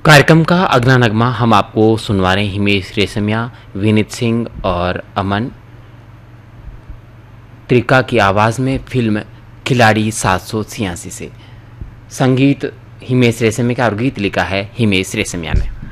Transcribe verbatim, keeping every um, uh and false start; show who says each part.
Speaker 1: कार्यक्रम का अगला नगमा हम आपको सुनवा रहे हैं हिमेश रेशमिया, विनीत सिंह और अमन त्रिका की आवाज़ में फिल्म खिलाड़ी सात सौ छियासी से। संगीत हिमेश रेशमिया का और गीत लिखा है हिमेश रेशमिया ने।